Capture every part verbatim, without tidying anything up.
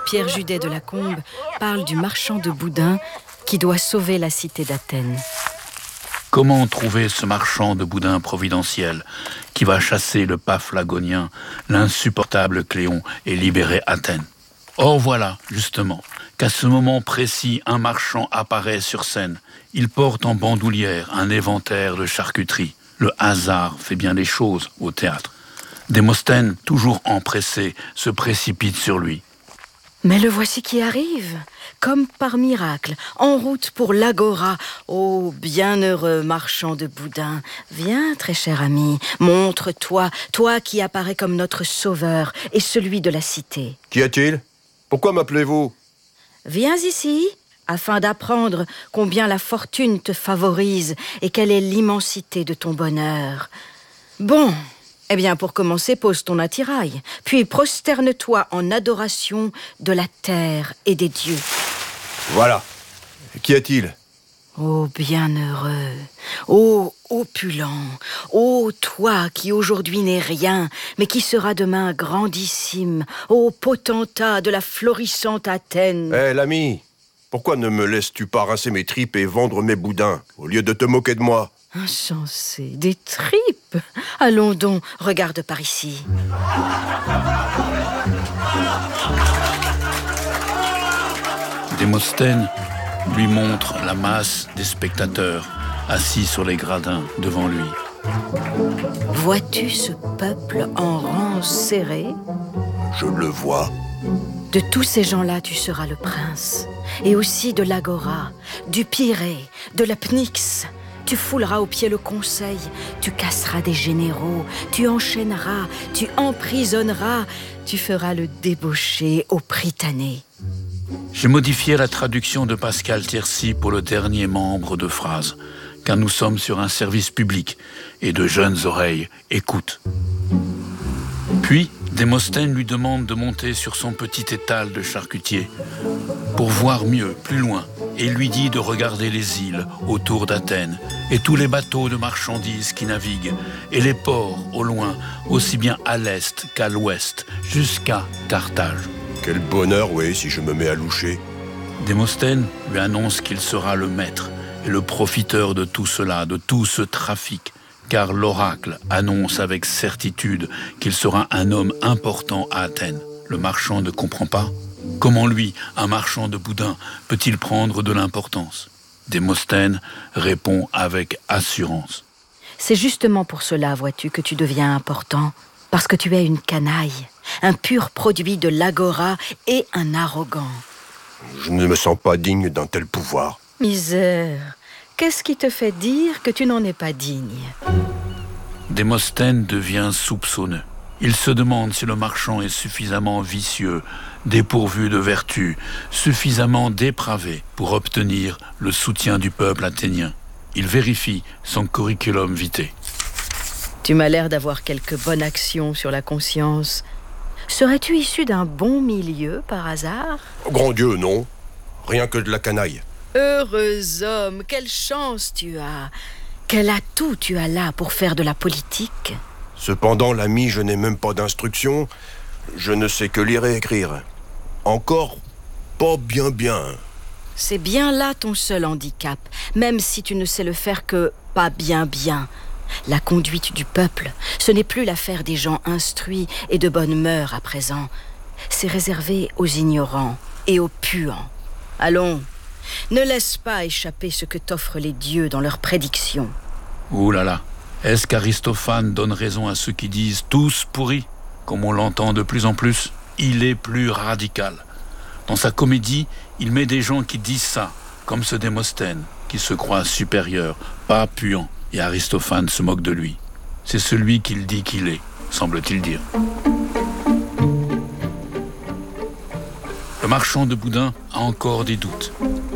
Pierre Judet de Lacombe parle du marchand de boudin qui doit sauver la cité d'Athènes. Comment trouver ce marchand de boudin providentiel qui va chasser le Paphlagonien, l'insupportable Cléon, et libérer Athènes? Or voilà, justement, qu'à ce moment précis, un marchand apparaît sur scène. Il porte en bandoulière un éventaire de charcuterie. Le hasard fait bien les choses au théâtre. Démosthène, toujours empressé, se précipite sur lui. Mais le voici qui arrive, comme par miracle, en route pour l'Agora. Ô bienheureux marchand de boudin, viens, très cher ami, montre-toi, toi qui apparais comme notre sauveur et celui de la cité. Qu'y a-t-il? Pourquoi m'appelez-vous? Viens ici, afin d'apprendre combien la fortune te favorise et quelle est l'immensité de ton bonheur. Bon... Eh bien, pour commencer, pose ton attirail, puis prosterne-toi en adoration de la terre et des dieux. Voilà. Qu'y a-t-il? Ô bienheureux, ô opulent, ô toi qui aujourd'hui n'es rien, mais qui sera demain grandissime, ô potentat de la florissante Athènes. Hé, hey, l'ami, pourquoi ne me laisses-tu pas rincer mes tripes et vendre mes boudins, au lieu de te moquer de moi? Insensé, des tripes. Allons donc, regarde par ici. Démosthène lui montre la masse des spectateurs assis sur les gradins devant lui. Vois-tu ce peuple en rang serré? Je le vois. De tous ces gens-là, tu seras le prince. Et aussi de l'Agora, du Pirée, de la Pnyx. Tu fouleras au pied le conseil, tu casseras des généraux, tu enchaîneras, tu emprisonneras, tu feras le débauché au Prytanée. J'ai modifié la traduction de Pascal Thiercy pour le dernier membre de phrase, car nous sommes sur un service public et de jeunes oreilles écoutent. Puis, Démosthène lui demande de monter sur son petit étal de charcutier pour voir mieux, plus loin, et lui dit de regarder les îles autour d'Athènes et tous les bateaux de marchandises qui naviguent et les ports au loin, aussi bien à l'est qu'à l'ouest, jusqu'à Carthage. Quel bonheur, oui, si je me mets à loucher. Démosthène lui annonce qu'il sera le maître et le profiteur de tout cela, de tout ce trafic, car l'oracle annonce avec certitude qu'il sera un homme important à Athènes. Le marchand ne comprend pas. Comment lui, un marchand de boudin, peut-il prendre de l'importance? Démosthène répond avec assurance. C'est justement pour cela, vois-tu, que tu deviens important. Parce que tu es une canaille, un pur produit de l'Agora et un arrogant. Je ne me sens pas digne d'un tel pouvoir. Misère, qu'est-ce qui te fait dire que tu n'en es pas digne? Démosthène devient soupçonneux. Il se demande si le marchand est suffisamment vicieux, dépourvu de vertu, suffisamment dépravé pour obtenir le soutien du peuple athénien. Il vérifie son curriculum vitae. Tu m'as l'air d'avoir quelques bonnes actions sur la conscience. Serais-tu issu d'un bon milieu, par hasard? Grand Dieu, non. Rien que de la canaille. Heureux homme, quelle chance tu as! Quel atout tu as là pour faire de la politique? Cependant, l'ami, je n'ai même pas d'instruction. Je ne sais que lire et écrire. Encore pas bien bien. C'est bien là ton seul handicap, même si tu ne sais le faire que pas bien bien. La conduite du peuple, ce n'est plus l'affaire des gens instruits et de bonne mœurs à présent. C'est réservé aux ignorants et aux puants. Allons, ne laisse pas échapper ce que t'offrent les dieux dans leurs prédictions. Ouh là là, est-ce qu'Aristophane donne raison à ceux qui disent tous pourris, comme on l'entend de plus en plus? Il est plus radical. Dans sa comédie, il met des gens qui disent ça, comme ce Démosthène, qui se croit supérieur, pas puant, et Aristophane se moque de lui. C'est celui qu'il dit qu'il est, semble-t-il dire. Le marchand de boudin a encore des doutes.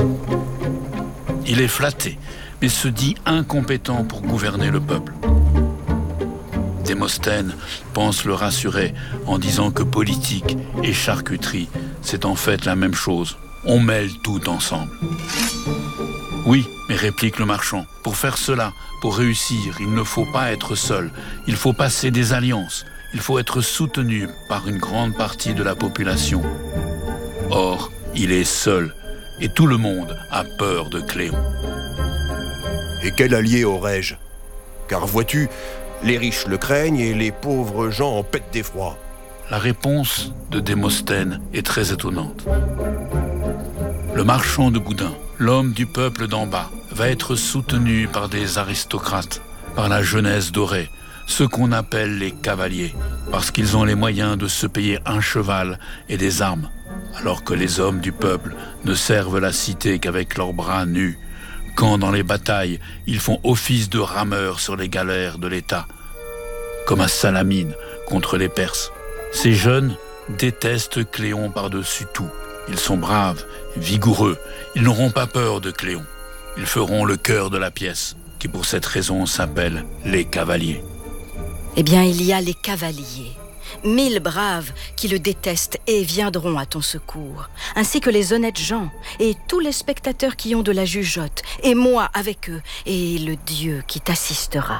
Il est flatté, mais se dit incompétent pour gouverner le peuple. Démosthène pense le rassurer en disant que politique et charcuterie, c'est en fait la même chose. On mêle tout ensemble. Oui, mais réplique le marchand, pour faire cela, pour réussir, il ne faut pas être seul. Il faut passer des alliances. Il faut être soutenu par une grande partie de la population. Or, il est seul, et tout le monde a peur de Cléon. Et quel allié aurais-je? Car vois-tu, les riches le craignent et les pauvres gens en pètent d'effroi. La réponse de Démosthène est très étonnante. Le marchand de boudin, l'homme du peuple d'en bas, va être soutenu par des aristocrates, par la jeunesse dorée, ceux qu'on appelle les cavaliers, parce qu'ils ont les moyens de se payer un cheval et des armes, alors que les hommes du peuple ne servent la cité qu'avec leurs bras nus, quand dans les batailles, ils font office de rameurs sur les galères de l'État, comme à Salamine contre les Perses. Ces jeunes détestent Cléon par-dessus tout. Ils sont braves, vigoureux, ils n'auront pas peur de Cléon. Ils feront le cœur de la pièce, qui pour cette raison s'appelle les cavaliers. Eh bien, il y a les cavaliers, mille braves qui le détestent et viendront à ton secours, ainsi que les honnêtes gens et tous les spectateurs qui ont de la jugeote, et moi avec eux, et le Dieu qui t'assistera.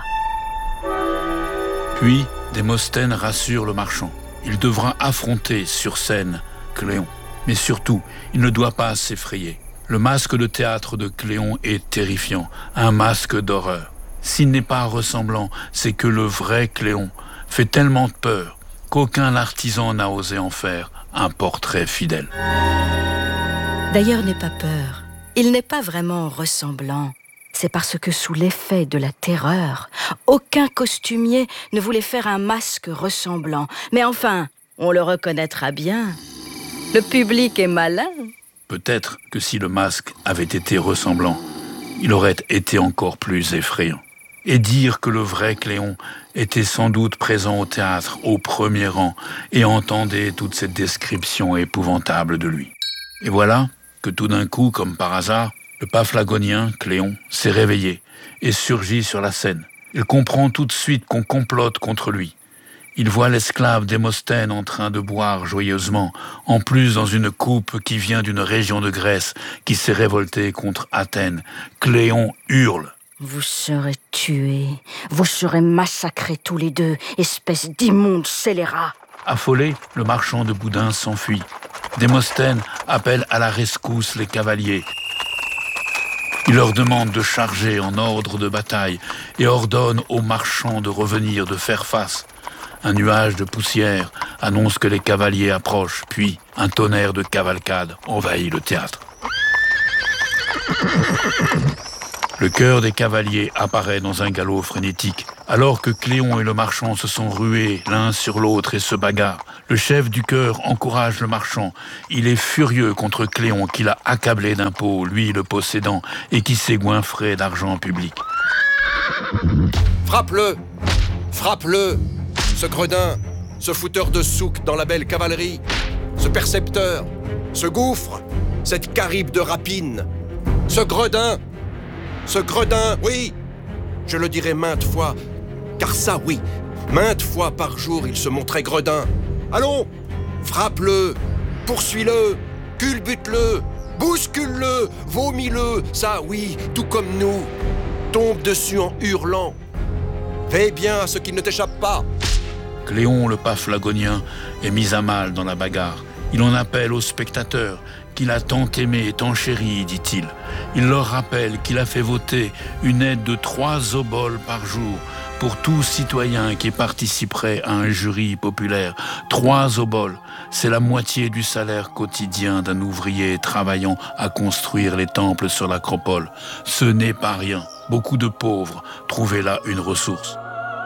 Puis, Démosthène rassure le marchand. Il devra affronter sur scène Cléon. Mais surtout, il ne doit pas s'effrayer. Le masque de théâtre de Cléon est terrifiant, un masque d'horreur. S'il n'est pas ressemblant, c'est que le vrai Cléon fait tellement peur qu'aucun artisan n'a osé en faire un portrait fidèle. D'ailleurs, n'aie pas peur. Il n'est pas vraiment ressemblant. C'est parce que sous l'effet de la terreur, aucun costumier ne voulait faire un masque ressemblant. Mais enfin, on le reconnaîtra bien. Le public est malin. Peut-être que si le masque avait été ressemblant, il aurait été encore plus effrayant. Et dire que le vrai Cléon était sans doute présent au théâtre au premier rang et entendait toute cette description épouvantable de lui. Et voilà que tout d'un coup, comme par hasard, le Paphlagonien, Cléon, s'est réveillé et surgit sur la scène. Il comprend tout de suite qu'on complote contre lui. Il voit l'esclave Démosthène en train de boire joyeusement, en plus dans une coupe qui vient d'une région de Grèce qui s'est révoltée contre Athènes. Cléon hurle. Vous serez tués, vous serez massacrés tous les deux, espèce d'immonde scélérat. Affolé, le marchand de boudin s'enfuit. Démosthène appelle à la rescousse les cavaliers. Il leur demande de charger en ordre de bataille et ordonne aux marchands de revenir, de faire face. Un nuage de poussière annonce que les cavaliers approchent, puis un tonnerre de cavalcade envahit le théâtre. Le chœur des cavaliers apparaît dans un galop frénétique. Alors que Cléon et le marchand se sont rués l'un sur l'autre et se bagarrent, le chef du chœur encourage le marchand. Il est furieux contre Cléon qui l'a accablé d'impôts, lui le possédant, et qui s'est goinfré d'argent public. Frappe-le! Frappe-le! Ce gredin, ce fouteur de souk dans la belle cavalerie, ce percepteur, ce gouffre, cette caribe de rapine, ce gredin, ce gredin, oui, je le dirai maintes fois, car ça, oui, maintes fois par jour, il se montrait gredin. Allons, frappe-le, poursuis-le, culbute-le, bouscule-le, vomis-le, ça, oui, tout comme nous, tombe dessus en hurlant. Veille bien à ce qu'il ne t'échappe pas. Cléon, le Paphlagonien, est mis à mal dans la bagarre. Il en appelle aux spectateurs qu'il a tant aimé et tant chéri, dit-il. Il leur rappelle qu'il a fait voter une aide de trois oboles par jour pour tout citoyen qui participerait à un jury populaire. Trois oboles, c'est la moitié du salaire quotidien d'un ouvrier travaillant à construire les temples sur l'acropole. Ce n'est pas rien. Beaucoup de pauvres trouvaient là une ressource.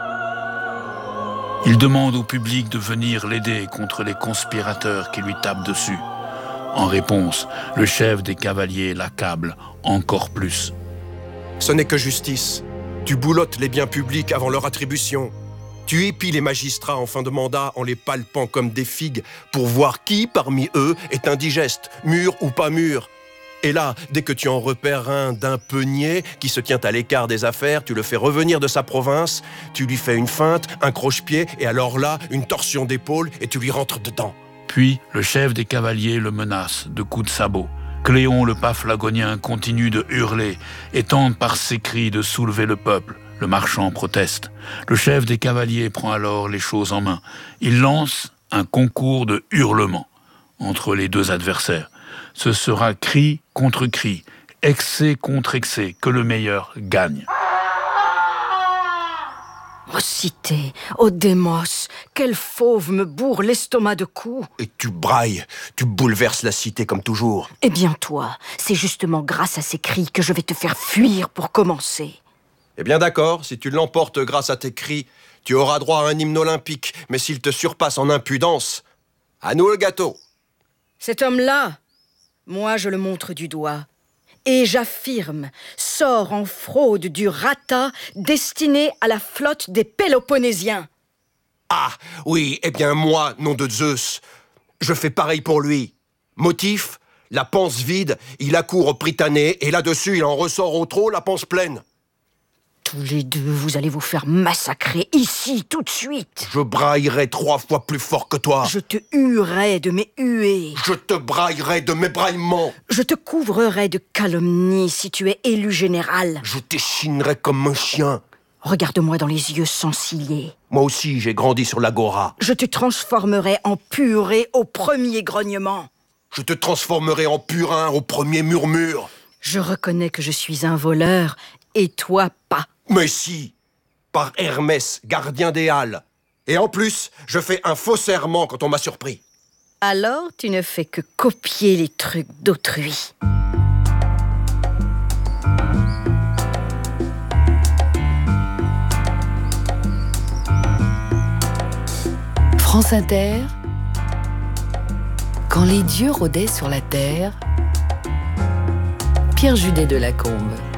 Il demande au public de venir l'aider contre les conspirateurs qui lui tapent dessus. En réponse, le chef des cavaliers l'accable encore plus. Ce n'est que justice. Tu boulottes les biens publics avant leur attribution. Tu épies les magistrats en fin de mandat en les palpant comme des figues pour voir qui parmi eux est indigeste, mûr ou pas mûr. Et là, dès que tu en repères un d'un peu niais qui se tient à l'écart des affaires, tu le fais revenir de sa province, tu lui fais une feinte, un croche-pied, et alors là, une torsion d'épaule, et tu lui rentres dedans. Puis, le chef des cavaliers le menace de coups de sabot. Cléon, le Paphlagonien, continue de hurler et tente par ses cris de soulever le peuple. Le marchand proteste. Le chef des cavaliers prend alors les choses en main. Il lance un concours de hurlements. entre les deux adversaires. Ce sera cri contre cri, excès contre excès, que le meilleur gagne. Oh, cité, oh démos, quel fauve me bourre l'estomac de coups. Et tu brailles, tu bouleverses la cité comme toujours. Eh bien toi, c'est justement grâce à ces cris que je vais te faire fuir pour commencer. Eh bien d'accord, si tu l'emportes grâce à tes cris, tu auras droit à un hymne olympique. Mais s'il te surpasse en impudence, à nous le gâteau. Cet homme-là, moi je le montre du doigt. Et j'affirme, sort en fraude du rata destiné à la flotte des Péloponnésiens. Ah, oui, eh bien moi, nom de Zeus, je fais pareil pour lui. Motif, la panse vide, il accourt au Prytanée, et là-dessus, il en ressort au trot, la panse pleine. Tous les deux, vous allez vous faire massacrer, ici, tout de suite. Je braillerai trois fois plus fort que toi. Je te huerai de mes huées. Je te braillerai de mes braillements. Je te couvrerai de calomnies si tu es élu général. Je t'échinerai comme un chien. Regarde-moi dans les yeux sans ciller. Moi aussi, j'ai grandi sur l'agora. Je te transformerai en purée au premier grognement. Je te transformerai en purin au premier murmure. Je reconnais que je suis un voleur, et toi pas. Mais si, par Hermès, gardien des Halles. Et en plus, je fais un faux serment quand on m'a surpris. Alors, tu ne fais que copier les trucs d'autrui. France Inter, quand les dieux rôdaient sur la terre, Pierre Judet de Lacombe.